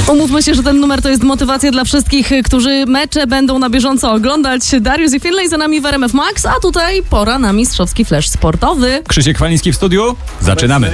Umówmy się, że ten numer to jest motywacja dla wszystkich, którzy mecze będą na bieżąco oglądać. Dariusz i Finlay za nami w RMF Max, a tutaj pora na mistrzowski flash sportowy. Krzysiek Chwaliński w studiu. Zaczynamy.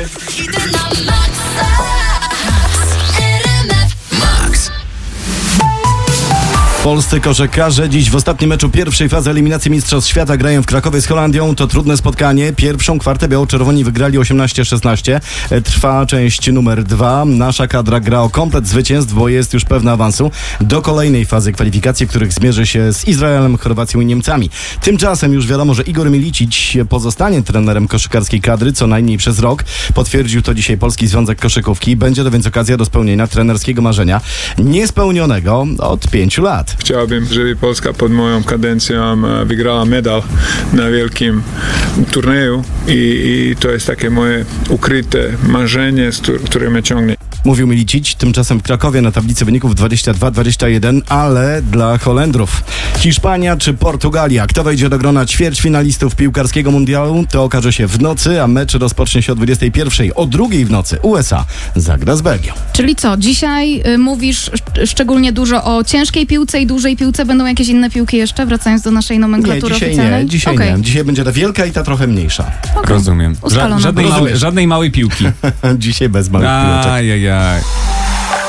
Polscy koszykarze dziś w ostatnim meczu pierwszej fazy eliminacji Mistrzostw Świata grają w Krakowie z Holandią. To trudne spotkanie. Pierwszą kwartę biało-czerwoni wygrali 18-16. Trwa część numer 2. Nasza kadra gra o komplet zwycięstw, bo jest już pewna awansu do kolejnej fazy kwalifikacji, w których zmierzy się z Izraelem, Chorwacją i Niemcami. Tymczasem już wiadomo, że Igor Milicic pozostanie trenerem koszykarskiej kadry co najmniej przez rok. Potwierdził to dzisiaj Polski Związek Koszykówki. Będzie to więc okazja do spełnienia trenerskiego marzenia niespełnionego od 5 lat. Chciałbym, żeby Polska pod moją kadencją wygrała medal na wielkim turnieju i to jest takie moje ukryte marzenie, które mnie ciągnie. Mówił Milicic, tymczasem w Krakowie na tablicy wyników 22-21, ale dla Holendrów. Hiszpania czy Portugalia? Kto wejdzie do grona ćwierćfinalistów piłkarskiego mundialu? To okaże się w nocy, a mecz rozpocznie się o 21:00. O 2:00 w nocy USA zagra z Belgią. Czyli co, dzisiaj mówisz szczególnie dużo o ciężkiej piłce i dużej piłce. Będą jakieś inne piłki jeszcze, wracając do naszej nomenklatury oficjalnej? Dzisiaj okay. nie. Dzisiaj będzie ta wielka i ta trochę mniejsza. Okay. Rozumiem. Ustalone. Żadnej małej piłki. Dzisiaj bez małych piłeczek. Ajajaj.